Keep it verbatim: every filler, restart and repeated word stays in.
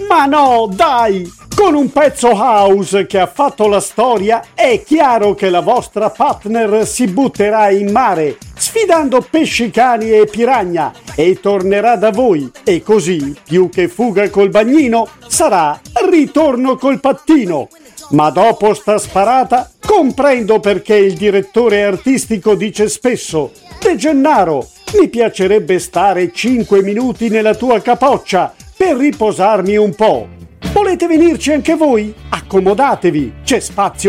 Ma no, dai! Con un pezzo house che ha fatto la storia, è chiaro che la vostra partner si butterà in mare, sfidando pescicani e piranha, e tornerà da voi. E così, più che fuga col bagnino, sarà ritorno col pattino. Ma dopo sta sparata, comprendo perché il direttore artistico dice spesso: De Gennaro, mi piacerebbe stare cinque minuti nella tua capoccia per riposarmi un po'. Volete venirci anche voi? Accomodatevi, c'è spazio